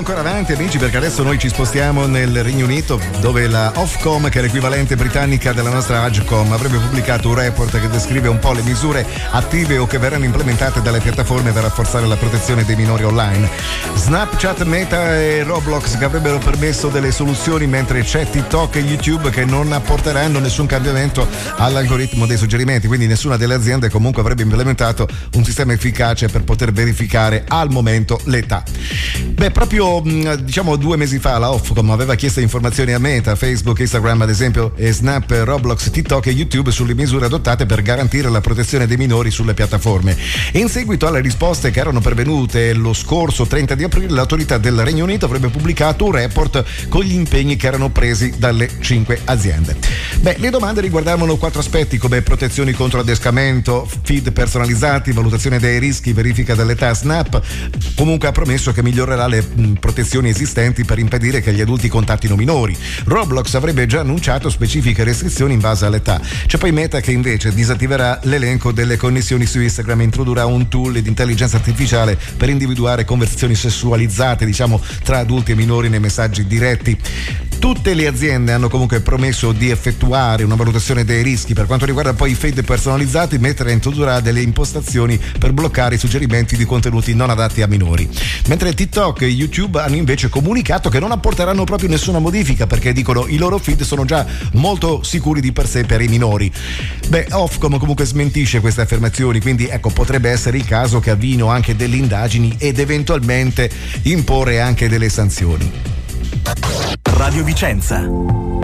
ancora avanti, amici, perché adesso noi ci spostiamo nel Regno Unito, dove la Ofcom, che è l'equivalente britannica della nostra Agcom, avrebbe pubblicato un report che descrive un po' le misure attive o che verranno implementate dalle piattaforme per rafforzare la protezione dei minori online. Snapchat, Meta e Roblox che avrebbero permesso delle soluzioni, mentre c'è TikTok e YouTube che non apporteranno nessun cambiamento all'algoritmo dei suggerimenti, quindi nessuna delle aziende comunque avrebbe implementato un sistema efficace per poter verificare al momento l'età. Beh, proprio 2 mesi fa la Ofcom aveva chiesto informazioni a Meta, Facebook, Instagram ad esempio, e Snap, Roblox, TikTok e YouTube sulle misure adottate per garantire la protezione dei minori sulle piattaforme. In seguito alle risposte che erano pervenute lo scorso 30 di aprile, l'autorità del Regno Unito avrebbe pubblicato un report con gli impegni che erano presi dalle 5 aziende. Beh, le domande riguardavano 4 aspetti come protezioni contro adescamento, feed personalizzati, valutazione dei rischi, verifica dell'età. Snap comunque ha promesso che migliorerà le protezioni esistenti per impedire che gli adulti contattino minori. Roblox avrebbe già annunciato specifiche restrizioni in base all'età. C'è poi Meta che invece disattiverà l'elenco delle connessioni su Instagram e introdurrà un tool di intelligenza artificiale per individuare conversazioni sessualizzate, tra adulti e minori nei messaggi diretti. Tutte le aziende hanno comunque promesso di effettuare una valutazione dei rischi. Per quanto riguarda poi i feed personalizzati, Meta introdurrà delle impostazioni per bloccare i suggerimenti di contenuti non adatti a minori. Mentre TikTok e YouTube hanno invece comunicato che non apporteranno proprio nessuna modifica, perché dicono i loro feed sono già molto sicuri di per sé per i minori. Beh, Ofcom comunque smentisce queste affermazioni, quindi potrebbe essere il caso che avviino anche delle indagini ed eventualmente imporre anche delle sanzioni. Radio Vicenza.